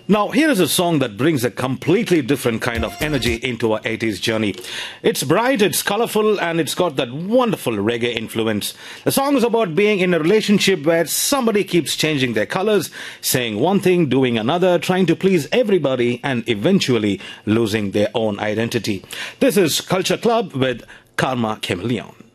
Now, here is a song that brings a completely different kind of energy into our 80s journey. It's bright, it's colorful, and it's got that wonderful reggae influence. The song is about being in a relationship where somebody keeps changing their colors, saying one thing, doing another, trying to please everybody, and eventually losing their own identity. This is Culture Club with Karma Chameleon.